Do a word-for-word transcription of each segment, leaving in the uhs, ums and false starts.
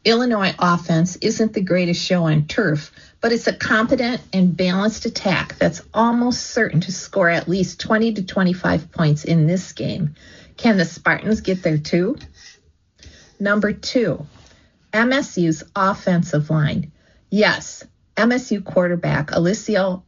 Illinois offense isn't the greatest show on turf, but it's a competent and balanced attack that's almost certain to score at least twenty to twenty-five points in this game. Can the Spartans get there too? Number two, M S U's offensive line. Yes, M S U quarterback Alisio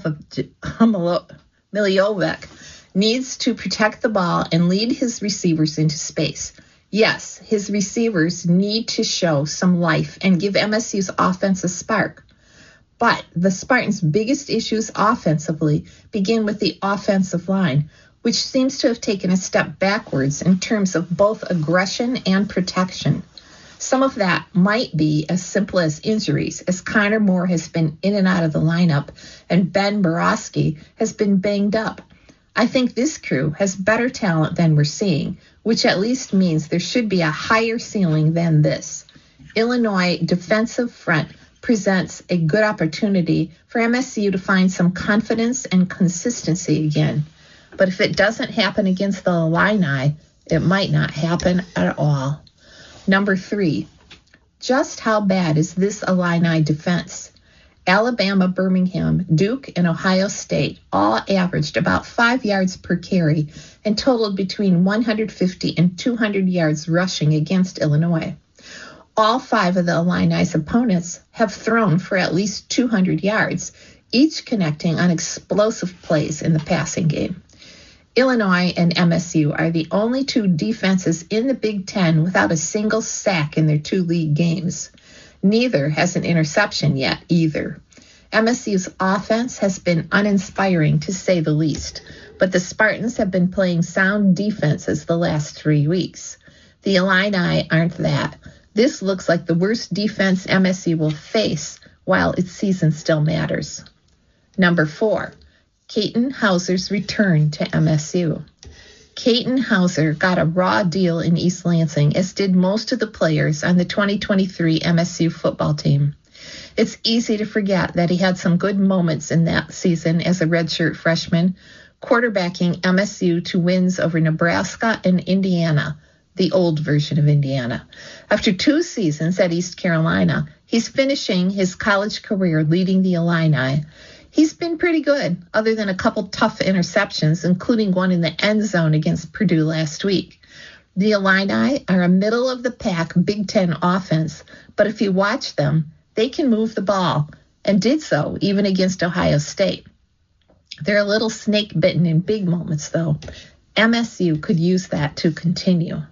Miljovic needs to protect the ball and lead his receivers into space. Yes, his receivers need to show some life and give M S U's offense a spark. But the Spartans' biggest issues offensively begin with the offensive line, which seems to have taken a step backwards in terms of both aggression and protection. Some of that might be as simple as injuries, as Connor Moore has been in and out of the lineup and Ben Borowski has been banged up. I think this crew has better talent than we're seeing, which at least means there should be a higher ceiling than this. Illinois defensive front presents a good opportunity for M S U to find some confidence and consistency again. But if it doesn't happen against the Illini, it might not happen at all. Number three, just how bad is this Illini defense? Alabama, Birmingham, Duke, and Ohio State all averaged about five yards per carry and totaled between one hundred fifty and two hundred yards rushing against Illinois. All five of the Illini's opponents have thrown for at least two hundred yards, each connecting on explosive plays in the passing game. Illinois and M S U are the only two defenses in the Big Ten without a single sack in their two league games. Neither has an interception yet either. M S U's offense has been uninspiring to say the least, but the Spartans have been playing sound defenses the last three weeks. The Illini aren't that. This looks like the worst defense M S U will face while its season still matters. Number four, Katin Houser's return to M S U. Katin Houser got a raw deal in East Lansing, as did most of the players on the twenty twenty-three M S U football team. It's easy to forget that he had some good moments in that season as a redshirt freshman, quarterbacking M S U to wins over Nebraska and Indiana, the old version of Indiana. After two seasons at East Carolina, he's finishing his college career leading the Illini. He's been pretty good, other than a couple tough interceptions, including one in the end zone against Purdue last week. The Illini are a middle-of-the-pack Big Ten offense, but if you watch them, they can move the ball, and did so even against Ohio State. They're a little snake-bitten in big moments, though. M S U could use that to continue.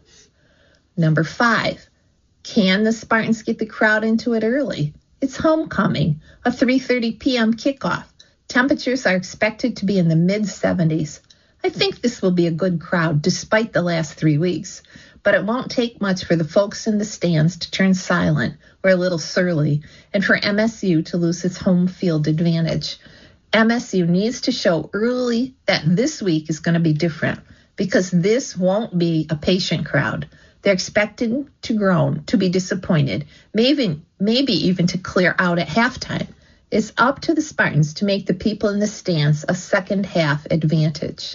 Number five, can the Spartans get the crowd into it early? It's homecoming, a three thirty p.m. kickoff. Temperatures are expected to be in the mid seventies. I think this will be a good crowd despite the last three weeks, but it won't take much for the folks in the stands to turn silent or a little surly and for M S U to lose its home field advantage. M S U needs to show early that this week is going to be different because this won't be a patient crowd. They're expected to groan, to be disappointed, maybe, maybe even to clear out at halftime. It's up to the Spartans to make the people in the stands a second half advantage.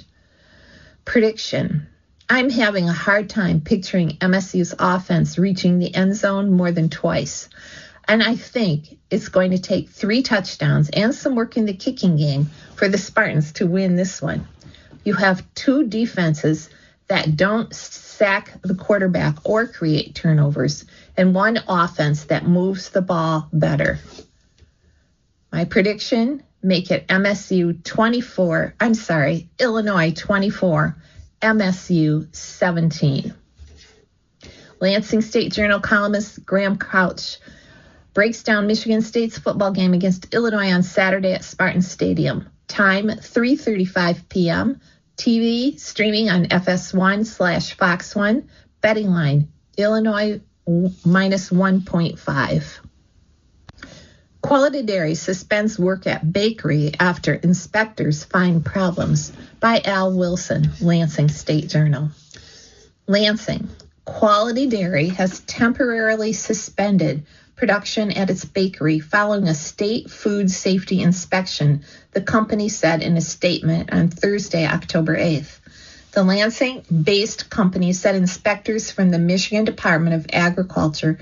Prediction. I'm having a hard time picturing M S U's offense reaching the end zone more than twice. And I think it's going to take three touchdowns and some work in the kicking game for the Spartans to win this one. You have two defenses that don't sack the quarterback or create turnovers, and one offense that moves the ball better. My prediction, make it M S U twenty-four, I'm sorry, Illinois twenty-four, M S U seventeen. Lansing State Journal columnist Graham Couch breaks down Michigan State's football game against Illinois on Saturday at Spartan Stadium. Time, three thirty-five p.m., T V streaming on F S one slash Fox one. Betting line, Illinois minus one point five. Quality Dairy suspends work at bakery after inspectors find problems. By Al Wilson, Lansing State Journal. Lansing, Quality Dairy has temporarily suspended production at its bakery following a state food safety inspection, the company said in a statement on Thursday, October eighth. The Lansing-based company said inspectors from the Michigan Department of Agriculture